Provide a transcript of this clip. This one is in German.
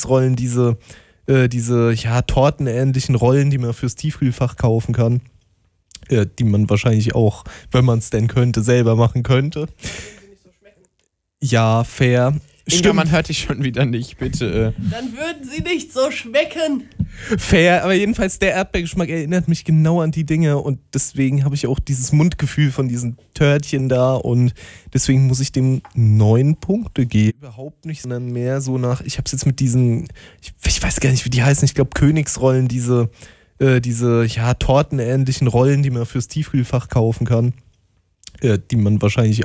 Königsrollen, diese tortenähnlichen Rollen, die man fürs Tiefkühlfach kaufen kann. Die man wahrscheinlich auch, wenn man es denn könnte, selber machen könnte. Ja, fair. Inga, man hört dich schon wieder nicht, bitte. Dann würden sie nicht so schmecken. Fair, aber jedenfalls der Erdbeergeschmack erinnert mich genau an die Dinge und deswegen habe ich auch dieses Mundgefühl von diesen Törtchen da und deswegen muss ich dem 9 Punkte geben. Überhaupt nicht, sondern mehr so nach, ich habe es jetzt mit diesen, ich weiß gar nicht, wie die heißen, ich glaube Königsrollen, diese tortenähnlichen Rollen, die man fürs Tiefkühlfach kaufen kann. Die man wahrscheinlich